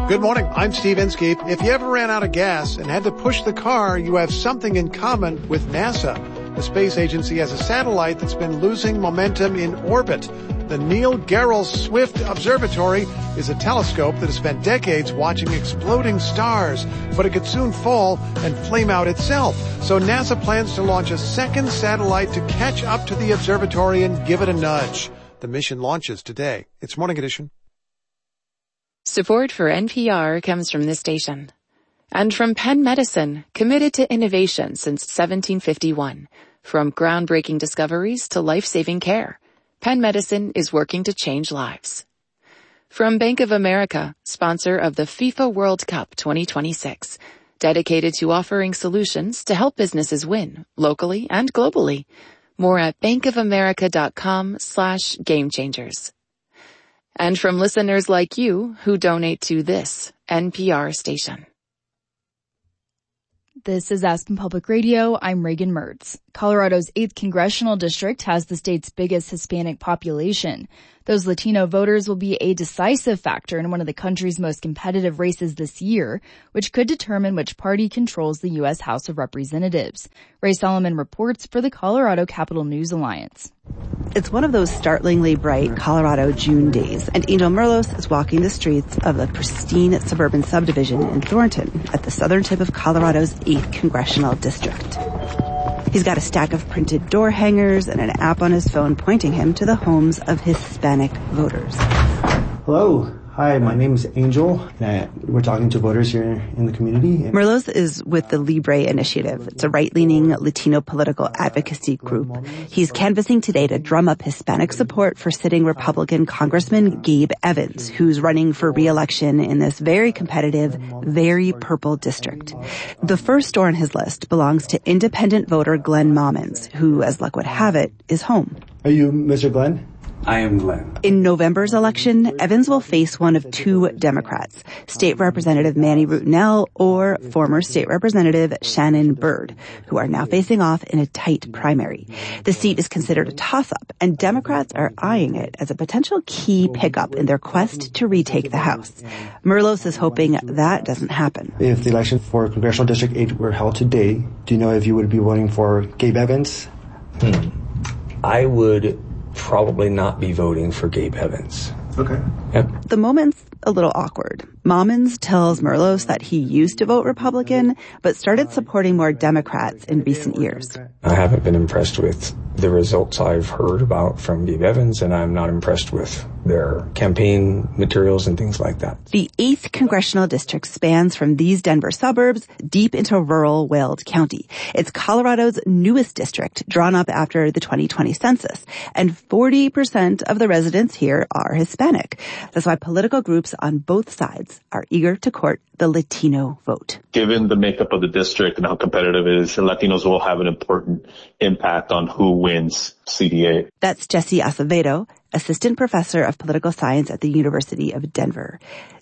Good morning, I'm Steve Inskeep. If you ever ran out of gas and had to push the car, you have something in common with NASA. The space agency has a satellite that's been losing momentum in orbit. The Neil Gehrels Swift Observatory is a telescope that has spent decades watching exploding stars, but it could soon fall and flame out itself. So NASA plans to launch a second satellite to catch up to the observatory and give it a nudge. The mission launches today. It's Morning Edition. Support for NPR comes from this station. And from Penn Medicine, committed to innovation since 1751. From groundbreaking discoveries to life-saving care, Penn Medicine is working to change lives. From Bank of America, sponsor of the FIFA World Cup 2026, dedicated to offering solutions to help businesses win, locally and globally. More at bankofamerica.com/gamechangers. And from listeners like you who donate to this NPR station. This is Aspen Public Radio. I'm Reagan Mertz. Colorado's 8th congressional district has the state's biggest Hispanic population. Those Latino voters will be a decisive factor in one of the country's most competitive races this year, which could determine which party controls the U.S. House of Representatives. Ray Solomon reports for the Colorado Capital News Alliance. It's one of those startlingly bright Colorado June days, and Angel Merlos is walking the streets of a pristine suburban subdivision in Thornton at the southern tip of Colorado's 8th congressional district. He's got a stack of printed door hangers and an app on his phone pointing him to the homes of Hispanic voters. Hello. Hi, my name is Angel, and we're talking to voters here in the community. Merlos is with the Libre Initiative. It's a right-leaning Latino political advocacy group. He's canvassing today to drum up Hispanic support for sitting Republican Congressman Gabe Evans, who's running for re-election in this very competitive, very purple district. The first door on his list belongs to independent voter Glenn Mommons, who, as luck would have it, is home. Are you Mr. Glenn? I am Glenn. In November's election, Evans will face one of two Democrats, State Representative Manny Rutinel or former State Representative Shannon Byrd, who are now facing off in a tight primary. The seat is considered a toss-up, and Democrats are eyeing it as a potential key pickup in their quest to retake the House. Merlos is hoping that doesn't happen. If the election for Congressional District 8 were held today, do you know if you would be voting for Gabe Evans? I would probably not be voting for Gabe Evans. Okay. Yep. The moment's a little awkward. Mommons tells Merlos that he used to vote Republican, but started supporting more Democrats in recent years. I haven't been impressed with the results I've heard about from Gabe Evans, and I'm not impressed with their campaign materials and things like that. The 8th congressional district spans from these Denver suburbs deep into rural Weld County. It's Colorado's newest district, drawn up after the 2020 census, and 40% of the residents here are Hispanic. That's why political groups on both sides are eager to court the Latino vote. Given the makeup of the district and how competitive it is, Latinos will have an important impact on who wins CD8. That's Jesse Acevedo, assistant professor of political science at the University of Denver.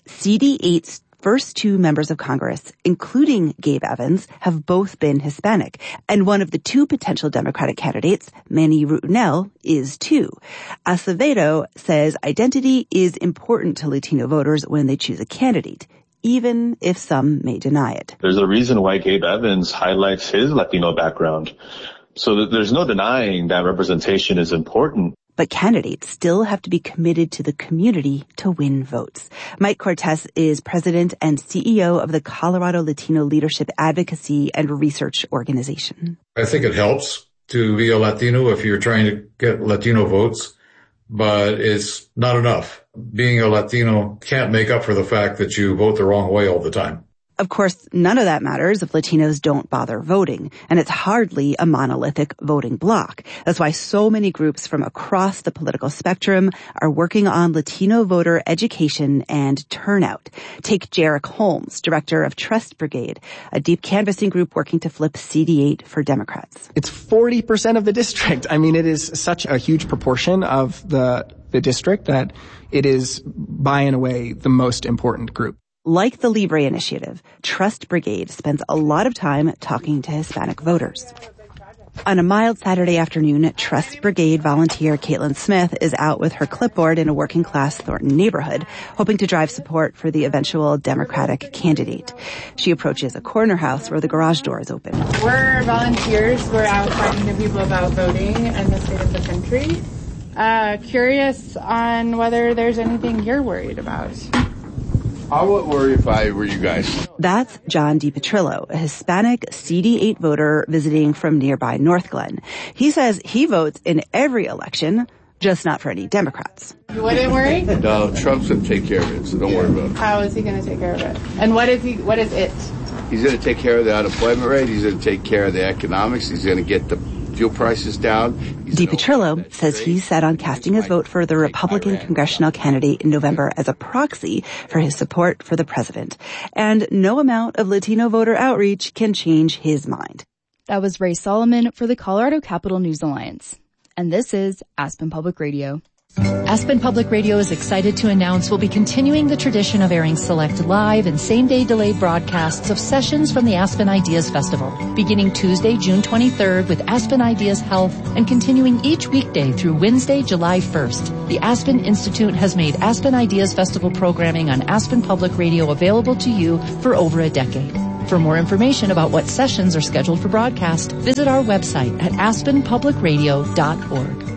CD8's first two members of Congress, including Gabe Evans, have both been Hispanic. And one of the two potential Democratic candidates, Manny Rutinel, is too. Acevedo says identity is important to Latino voters when they choose a candidate, even if some may deny it. There's a reason why Gabe Evans highlights his Latino background. So there's no denying that representation is important. But candidates still have to be committed to the community to win votes. Mike Cortez is president and CEO of the Colorado Latino Leadership Advocacy and Research Organization. I think it helps to be a Latino if you're trying to get Latino votes, but it's not enough. Being a Latino can't make up for the fact that you vote the wrong way all the time. Of course, none of that matters if Latinos don't bother voting, and it's hardly a monolithic voting bloc. That's why so many groups from across the political spectrum are working on Latino voter education and turnout. Take Jarek Holmes, director of Trust Brigade, a deep canvassing group working to flip CD8 for Democrats. It's 40% of the district. I mean, it is such a huge proportion of the district that it is, by and away, the most important group. Like the Libre Initiative, Trust Brigade spends a lot of time talking to Hispanic voters. On a mild Saturday afternoon, Trust Brigade volunteer Caitlin Smith is out with her clipboard in a working-class Thornton neighborhood, hoping to drive support for the eventual Democratic candidate. She approaches a corner house where the garage door is open. We're volunteers. We're out talking to people about voting in the state of the country. Curious on whether there's anything you're worried about. I wouldn't worry if I were you guys. That's John DiPetrillo, a Hispanic CD8 voter visiting from nearby North Glen. He says he votes in every election, just not for any Democrats. You wouldn't worry? No, Trump's going to take care of it, so don't worry about it. How is he going to take care of it? And what is it? He's going to take care of the unemployment rate. He's going to take care of the economics. He's going to get the fuel prices down. DiPetrillo says he's set on casting his vote for the Republican congressional candidate in November as a proxy for his support for the president. And no amount of Latino voter outreach can change his mind. That was Ray Solomon for the Colorado Capital News Alliance. And this is Aspen Public Radio. Aspen Public Radio is excited to announce we'll be continuing the tradition of airing select live and same-day delayed broadcasts of sessions from the Aspen Ideas Festival, beginning Tuesday, June 23rd with Aspen Ideas Health and continuing each weekday through Wednesday, July 1st. The Aspen Institute has made Aspen Ideas Festival programming on Aspen Public Radio available to you for over a decade. For more information about what sessions are scheduled for broadcast, visit our website at aspenpublicradio.org.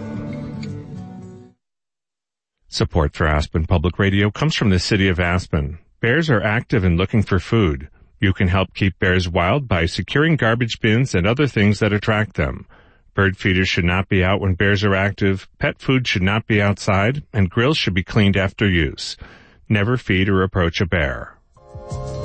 Support for Aspen Public Radio comes from the city of Aspen. Bears are active and looking for food. You can help keep bears wild by securing garbage bins and other things that attract them. Bird feeders should not be out when bears are active, pet food should not be outside, and grills should be cleaned after use. Never feed or approach a bear.